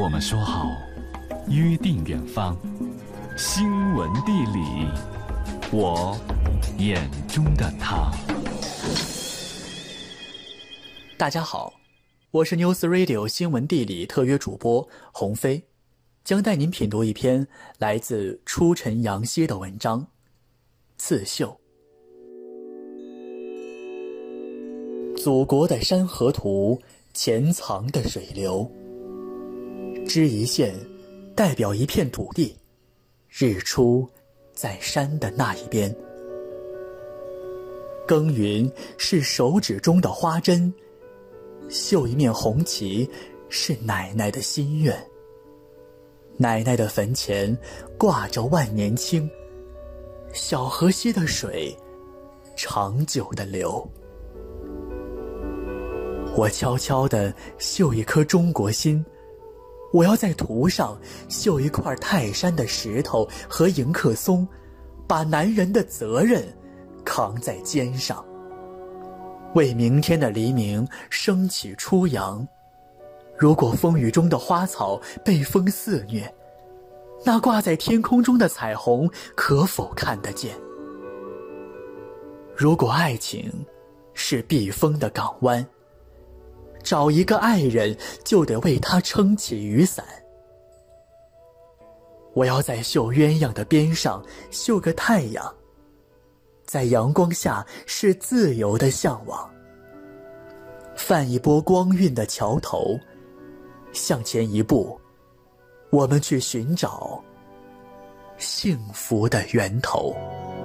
我们说好，约定远方，新闻地理，我眼中的他。 大家好，我是 News Radio 新闻地理特约主播洪飞，将带您品读一篇来自出尘杨希的文章《刺绣》。祖国的山河图，潜藏的水流，织一线代表一片土地，日出在山的那一边。耕耘是手指中的花针，绣一面红旗是奶奶的心愿。奶奶的坟前挂着万年青，小河溪的水长久地流。我悄悄地绣一颗中国心，我要在图上绣一块泰山的石头和迎客松，把男人的责任扛在肩上，为明天的黎明升起初阳。如果风雨中的花草被风肆虐，那挂在天空中的彩虹可否看得见？如果爱情是避风的港湾，找一个爱人就得为他撑起雨伞。我要在绣鸳鸯的边上绣个太阳，在阳光下是自由的向往。泛一波光晕的桥头，向前一步，我们去寻找幸福的源头。